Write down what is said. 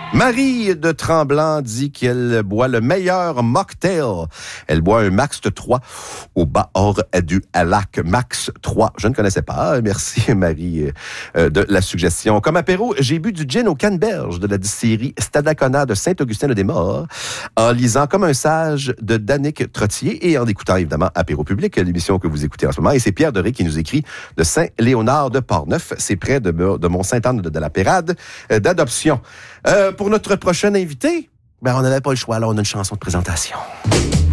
Marie de Tremblant dit qu'elle boit le meilleur mocktail. Elle boit un Max 3 au bar du lac Max 3. Je ne connaissais pas. Merci Marie de la suggestion. Comme apéro, j'ai bu du gin au canneberge de la distillerie Stadacona de Saint-Augustin-le-Des-Maures en lisant Comme un sage de Danick Trottier et en écoutant évidemment Apéro Public, l'émission que vous écoutez en ce moment. Et c'est Pierre Doré qui nous écrit de Saint-Léonard de Portneuf. C'est près de Mont-Sainte-Anne de la Pérade d'adoption. Pour notre prochain invité, on n'avait pas le choix. Là, on a une chanson de présentation.